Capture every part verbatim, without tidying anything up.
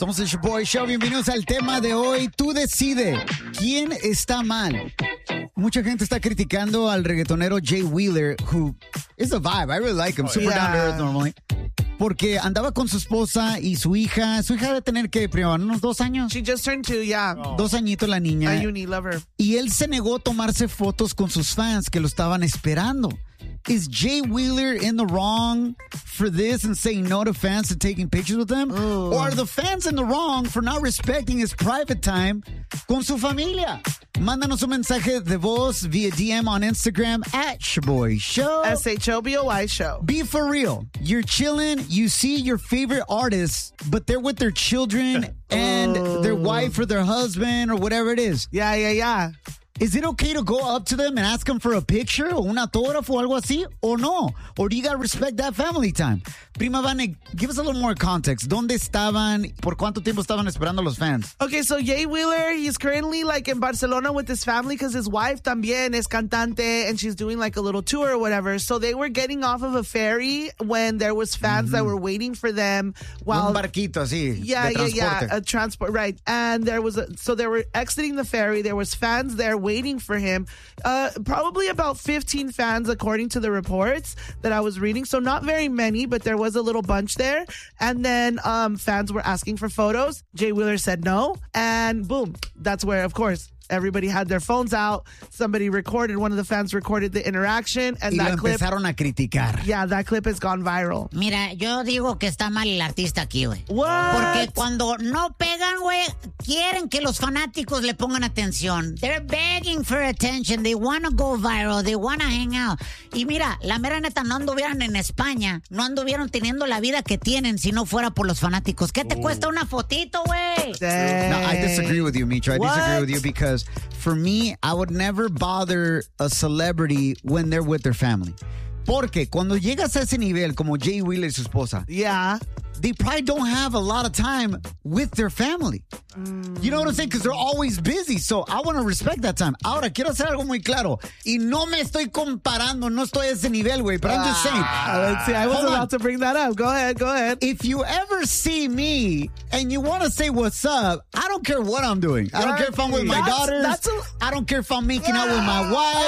Somos el Shaboy Show. Bienvenidos al tema de hoy. Tú decide quién está mal. Mucha gente está criticando al reggaetonero Jay Wheeler, who is a vibe. I really like him. Super yeah. down to earth normally. Porque andaba con su esposa y su hija. Su hija debe tener que, primero, unos dos años. She just turned two, yeah. Oh. Dos añitos la niña. A uni, love her. Y él se negó a tomarse fotos con sus fans que lo estaban esperando. Is Jay Wheeler in the wrong for this and saying no to fans and taking pictures with them? Ooh. Or are the fans in the wrong for not respecting his private time con su familia? Mándanos un mensaje de voz via D M on Instagram at Shaboy Show. S H O B O Y Show. Be for real. You're chilling. You see your favorite artists, but they're with their children and Oh. their wife or their husband or whatever it is. Yeah, yeah, yeah. Is it okay to go up to them and ask them for a picture o un autógrafo o algo así? Or no? Or do you gotta respect that family time? Prima Vane, give us a little more context. ¿Dónde estaban? ¿Por cuánto tiempo estaban esperando los fans? Okay, so Jay Wheeler, he's currently like in Barcelona with his family because his wife también es cantante and she's doing like a little tour or whatever. So they were getting off of a ferry when there was fans mm-hmm. that were waiting for them while... Un barquito así, Yeah, de yeah, transporte. yeah, a transport, right. And there was, a, so they were exiting the ferry. There was fans there waiting for him. Uh, probably about fifteen fans according to the reports that I was reading. So not very many, but there was a little bunch there. And then um, fans were asking for photos. Jay Wheeler said no. And boom, that's where, of course, everybody had their phones out. Somebody recorded, one of the fans recorded the interaction. And y that lo clip, empezaron a criticar. Yeah, that clip has gone viral. Mira, yo digo que está mal el artista aquí, güey. What? Porque cuando no pegan, güey, quieren que los fanáticos le pongan atención. They're begging for attention. They want to go viral. They want to hang out. Y mira, la mera neta, no anduvieran en España. No anduvieron teniendo la vida que tienen si no fuera por los fanáticos. ¿Qué te Ooh. cuesta una fotito, güey? No, I disagree with you, Mitra. I What? disagree with you because for me, I would never bother a celebrity when they're with their family. Porque cuando llegas a ese nivel, como Jay Wheeler y su esposa, Yeah. they probably don't have a lot of time with their family. Mm. You know what I'm saying? Because they're always busy. So I want to respect that time. Ahora, quiero hacer algo muy claro. Y no me estoy comparando. No estoy a ese nivel, güey. But I'm just saying. Uh, let's see. I was Hold about on. to bring that up. Go ahead. Go ahead. If you ever see me and you want to say what's up, I don't care what I'm doing. I don't care if I'm with my That's- daughters. that's a- I don't care if I'm making out with my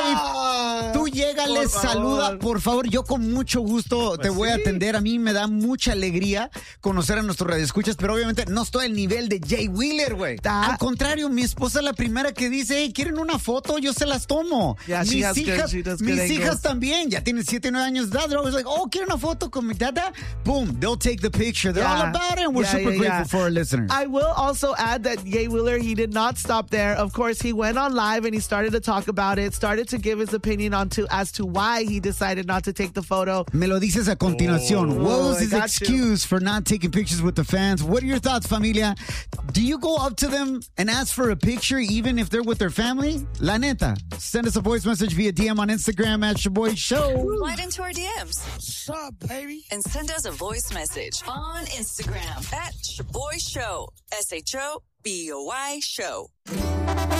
wife. Tú llégale, Por favor. saluda, por favor. Yo con mucho gusto te voy a atender. A mí me da mucha alegría conocer a nuestros radioescuchas, pero obviamente no estoy al nivel de Jay Wheeler, güey. Al contrario, mi esposa es la primera que dice, hey, ¿quieren una foto? Yo se las tomo. Yeah, she mis has good- hijas, she does good mis angles. hijas también, ya tienen siete, nueve años de edad. They're always like, oh, ¿quieren una foto con mi dada? Boom, they'll take the picture. They're all Yeah. about it, and we're Yeah, super yeah, grateful yeah. for our listeners. I will also add that Jay Wheeler, he did not stop there. Of course, he went on live and he started to talk about it, started to give his opinion on to as to why he decided not to take the photo. Me lo dices a continuación. Oh, what was I his got excuse for not taking pictures with the fans? What are your thoughts, familia? Do you go up to them and ask for a picture even if they're with their family? La neta. Send us a voice message via D M on Instagram at Shaboy Show. Slide into our D Ms. What's up, baby? And send us a voice message on Instagram at Shaboy Show. S H O B O Y Show.